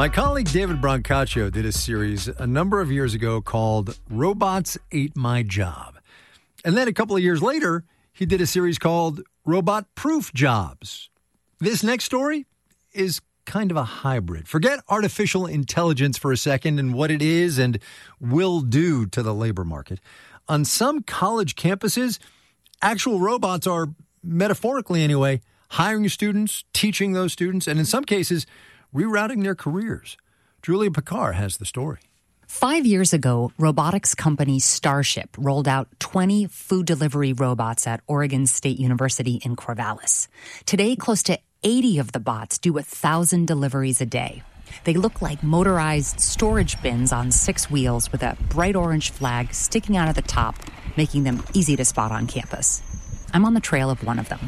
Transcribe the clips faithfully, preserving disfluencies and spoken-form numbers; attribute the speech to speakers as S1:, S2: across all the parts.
S1: My colleague David Brancaccio did a series a number of years ago called Robots Ate My Job. And then a couple of years later, he did a series called Robot Proof Jobs. This next story is kind of a hybrid. Forget artificial intelligence for a second and what it is and will do to the labor market. On some college campuses, actual robots are, metaphorically anyway, hiring students, teaching those students, and in some cases, rerouting their careers. Julia Picard has the story.
S2: Five years ago, robotics company Starship rolled out twenty food delivery robots at Oregon State University in Corvallis. Today, close to eighty of the bots do one thousand deliveries a day. They look like motorized storage bins on six wheels with a bright orange flag sticking out of the top, making them easy to spot on campus. I'm on the trail of one of them.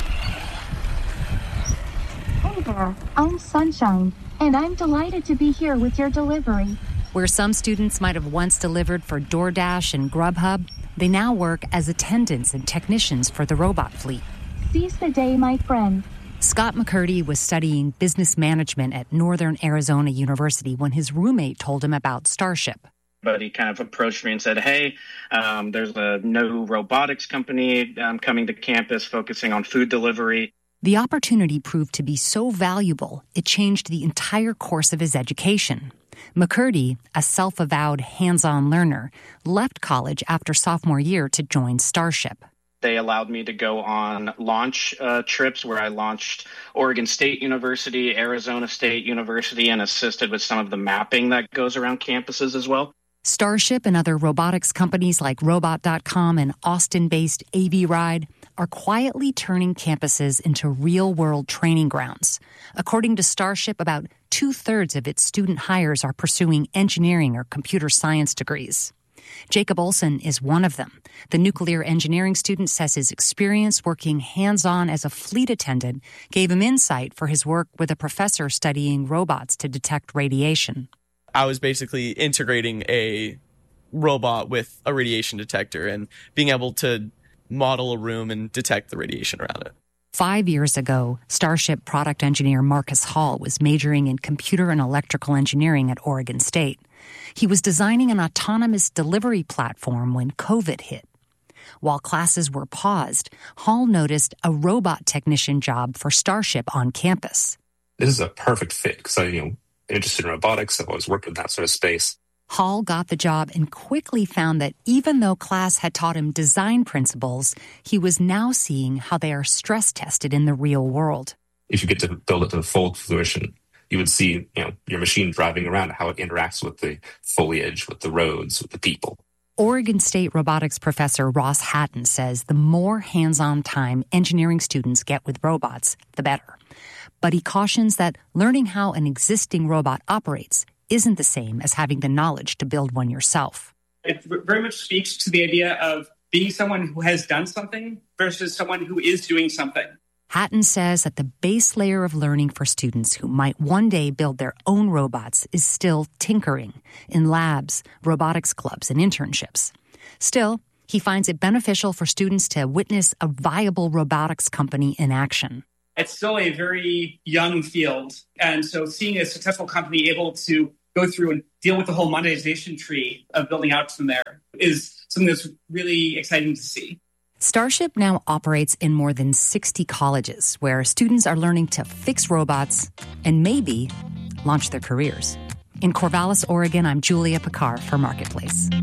S3: Hey there, I'm Sunshine, and I'm delighted to be here with your delivery.
S2: Where some students might have once delivered for DoorDash and Grubhub, they now work as attendants and technicians for the robot fleet.
S3: Seize the day, my friend.
S2: Scott McCurdy was studying business management at Northern Arizona University when his roommate told him about Starship.
S4: But he kind of approached me and said, hey, um, there's a new robotics company um, coming to campus focusing on food delivery.
S2: The opportunity proved to be so valuable, it changed the entire course of his education. McCurdy, a self-avowed hands-on learner, left college after sophomore year to join Starship.
S4: They allowed me to go on launch uh, trips where I launched Oregon State University, Arizona State University, and assisted with some of the mapping that goes around campuses as well.
S2: Starship and other robotics companies like Robot dot com and Austin-based A V Ride are quietly turning campuses into real-world training grounds. According to Starship, about two-thirds of its student hires are pursuing engineering or computer science degrees. Jacob Olson is one of them. The nuclear engineering student says his experience working hands-on as a fleet attendant gave him insight for his work with a professor studying robots to detect radiation.
S5: I was basically integrating a robot with a radiation detector and being able to model a room and detect the radiation around it.
S2: Five years ago, Starship product engineer Marcus Hall was majoring in computer and electrical engineering at Oregon State. He was designing an autonomous delivery platform when COVID hit. While classes were paused, Hall noticed a robot technician job for Starship on campus.
S6: This is a perfect fit because I, you know, interested in robotics. I've always worked in that sort of space.
S2: Hall got the job and quickly found that even though class had taught him design principles, he was now seeing how they are stress tested in the real world.
S6: If you get to build it to the full fruition, you would see, you know, your machine driving around, how it interacts with the foliage, with the roads, with the people.
S2: Oregon State robotics professor Ross Hatton says the more hands-on time engineering students get with robots, the better. But he cautions that learning how an existing robot operates isn't the same as having the knowledge to build one yourself.
S7: It very much speaks to the idea of being someone who has done something versus someone who is doing something.
S2: Hatton says that the base layer of learning for students who might one day build their own robots is still tinkering in labs, robotics clubs, and internships. Still, he finds it beneficial for students to witness a viable robotics company in action.
S7: It's still a very young field, and so seeing a successful company able to go through and deal with the whole monetization tree of building out from there is something that's really exciting to see.
S2: Starship now operates in more than sixty colleges where students are learning to fix robots and maybe launch their careers. In Corvallis, Oregon, I'm Julia Picard for Marketplace.